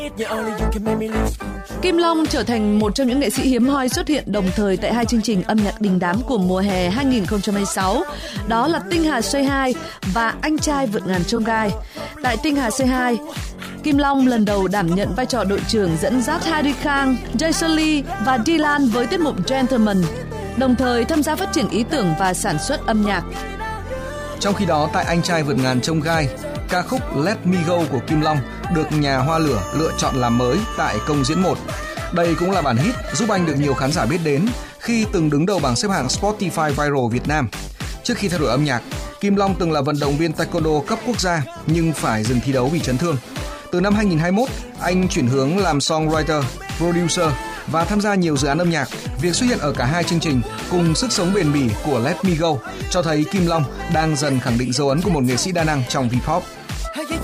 Kim Long trở thành một trong những nghệ sĩ hiếm hoi xuất hiện đồng thời tại hai chương trình âm nhạc đình đám của mùa hè 2026, đó là Tinh Hà Say Hi và Anh Trai Vượt Ngàn Chông Gai. Tại Tinh Hà Say Hi, Kim Long lần đầu đảm nhận vai trò đội trưởng dẫn dắt Heidi Kang, Jason Lee và Dylan với tiết mục Gentleman, đồng thời tham gia phát triển ý tưởng và sản xuất âm nhạc. Trong khi đó, tại Anh Trai Vượt Ngàn Chông Gai, ca khúc Let Me Go của Kim Long được nhà Hoa Lửa lựa chọn làm mới tại công diễn 1. Đây cũng là bản hit giúp anh được nhiều khán giả biết đến khi từng đứng đầu bảng xếp hạng Spotify Viral Việt Nam. Trước khi thay đổi âm nhạc, Kim Long từng là vận động viên taekwondo cấp quốc gia nhưng phải dừng thi đấu vì chấn thương. Từ năm 2021, anh chuyển hướng làm songwriter, producer và tham gia nhiều dự án âm nhạc. Việc xuất hiện ở cả hai chương trình cùng sức sống bền bỉ của Let Me Go cho thấy Kim Long đang dần khẳng định dấu ấn của một nghệ sĩ đa năng trong V-pop.